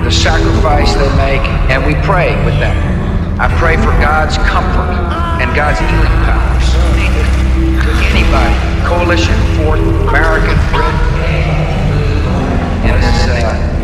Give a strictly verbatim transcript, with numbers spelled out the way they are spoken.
the sacrifice they make, and we pray with them. I pray for God's comfort and God's healing powers to anybody, Coalition for American Britain, in this uh,